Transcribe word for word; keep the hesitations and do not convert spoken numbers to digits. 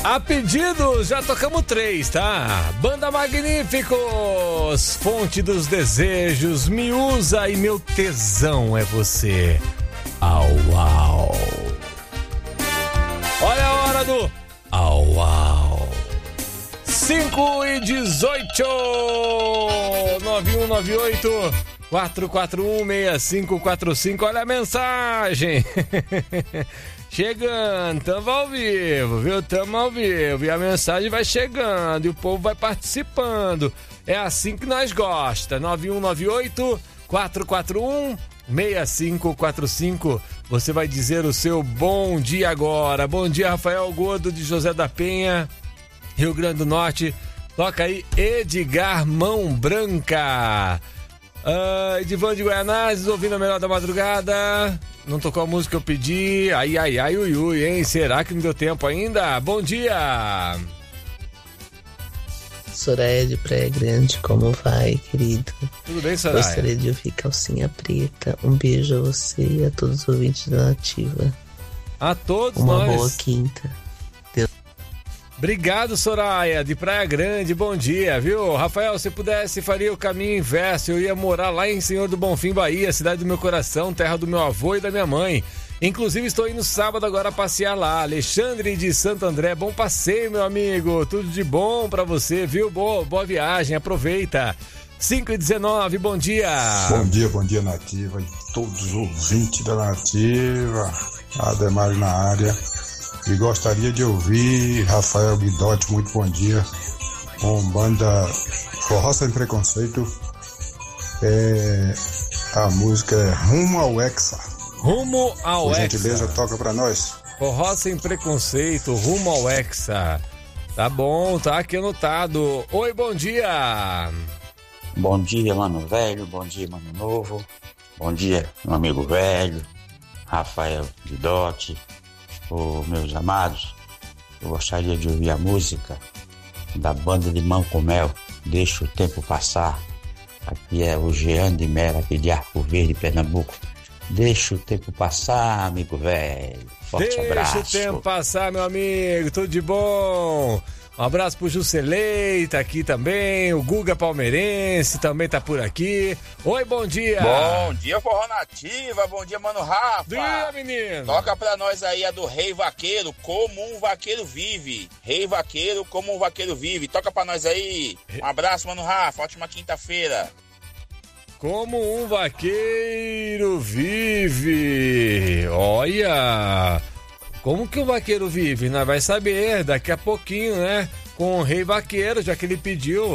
A pedido, já tocamos três, tá? Banda Magníficos, Fonte dos Desejos, Me Usa e Meu Tesão é Você. Au, au. Olha a hora do au, au. cinco e dezoito, nove um nove oito, quatro quatro um, seis cinco quatro cinco. Olha a mensagem. Chegando, tamo ao vivo, viu? Tamo ao vivo. E a mensagem vai chegando e o povo vai participando. É assim que nós gosta. nove um nove oito, quatro quatro um, seis cinco quatro cinco. Você vai dizer o seu bom dia agora. Bom dia, Rafael Gordo de José da Penha, Rio Grande do Norte. Toca aí Edgar Mão Branca. Uh, Edivan de Guaianazes, ouvindo a melhor da madrugada. Não tocou a música que eu pedi. Ai, ai, ai, ui, ui, hein? Será que não deu tempo ainda? Bom dia! Soraya de Praia Grande, como vai, querido? Tudo bem, Soraya? Gostaria de ouvir Calcinha Preta. Um beijo a você e a todos os ouvintes da Nativa. A todos Uma nós. Uma boa quinta. Deus. Obrigado, Soraya, de Praia Grande, bom dia, viu? Rafael, se pudesse, faria o caminho inverso. Eu ia morar lá em Senhor do Bonfim, Bahia, cidade do meu coração, terra do meu avô e da minha mãe. Inclusive, estou indo sábado agora passear lá. Alexandre de Santo André, bom passeio, meu amigo. Tudo de bom pra você, viu? Boa, boa viagem, aproveita. cinco e dezenove, bom dia. Bom dia, bom dia, Nativa. E todos os ouvintes da Nativa. Ademar na área. E gostaria de ouvir Rafael Guidotti, muito bom dia, com banda Forró Sem Preconceito. É, a música é Rumo ao Hexa. Rumo ao Por Hexa. gentileza, toca pra nós. Forró Sem Preconceito, Rumo ao Hexa. Tá bom, tá aqui anotado. Oi, bom dia. Bom dia, mano velho, bom dia, mano novo. Bom dia, meu amigo velho, Rafael Guidotti. Oh, meus amados, eu gostaria de ouvir a música da banda Limão com Mel, Deixa o Tempo Passar. Aqui é o Jean de Mera, aqui de Arco Verde, Pernambuco. Deixa o tempo passar, amigo velho. Forte Deixa abraço. Deixa o tempo passar, meu amigo, tudo de bom. Um abraço pro Juscelei, tá aqui também. O Guga Palmeirense também tá por aqui. Oi, bom dia. Bom dia, Forró Nativa. Bom dia, mano Rafa. Dia, menino. Toca pra nós aí a do Rei Vaqueiro, Como um Vaqueiro Vive. Rei Vaqueiro, Como um Vaqueiro Vive. Toca pra nós aí. Um abraço, mano Rafa. Ótima quinta-feira. Como um vaqueiro vive. Olha... Como que o vaqueiro vive? Nós vai saber daqui a pouquinho, né? Com o Rei Vaqueiro, já que ele pediu.